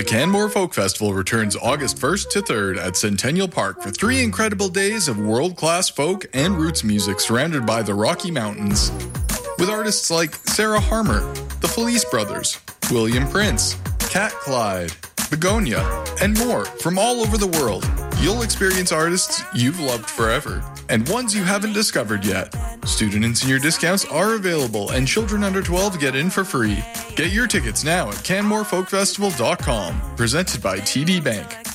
The Canmore Folk Festival returns August 1st to 3rd at Centennial Park for 3 incredible days of world-class folk and roots music surrounded by the Rocky Mountains. With artists like Sarah Harmer, the Felice Brothers, William Prince, Cat Clyde, Begonia, and more from all over the world. You'll experience artists you've loved forever and ones you haven't discovered yet. Student and senior discounts are available and children under 12 get in for free. Get your tickets now at CanmoreFolkFestival.com. Presented by TD Bank.